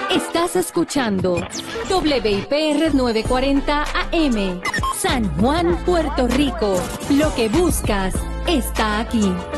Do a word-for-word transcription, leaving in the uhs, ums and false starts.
Estás escuchando W I P R novecientos cuarenta A M, San Juan, Puerto Rico. Lo que buscas está aquí.